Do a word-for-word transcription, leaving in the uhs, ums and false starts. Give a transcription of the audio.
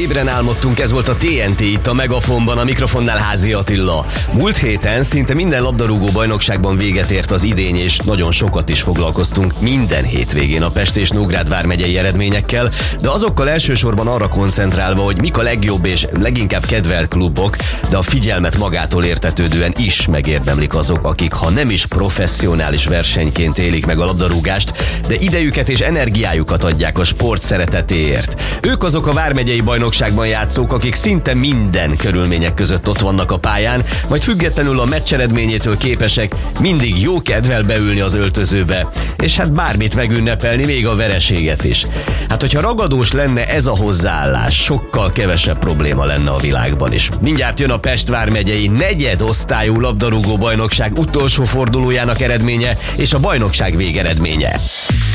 ébren álmodtunk, ez volt a té en té itt a Megafonban, a mikrofonnál Házi Attila. Múlt héten szinte minden labdarúgó bajnokságban véget ért az idény, és nagyon sokat is foglalkoztunk minden hétvégén a Pest és Nógrád vármegyei eredményekkel, de azokkal elsősorban arra koncentrálva, hogy mik a legjobb és leginkább kedvelt klubok, de a figyelmet magától értetődően is megérdemlik azok, akik ha nem is professzionális versenyként élik meg a labdarúgást, de idejüket és energiájukat adják a sport szeretetéért. Ők azok a vármegyei bajnokságban játszók, akik szinte minden körülmények között ott vannak a pályán, majd függetlenül a meccs eredményétől képesek mindig jó kedvel beülni az öltözőbe, és hát bármit megünnepelni, még a vereséget is. Hát, hogyha ragadós lenne ez a hozzáállás, sokkal kevesebb probléma lenne a világban is. Mindjárt jön a Pest vármegyei negyed osztályú labdarúgó bajnokság utolsó fordulójának eredménye és a bajnokság végeredménye.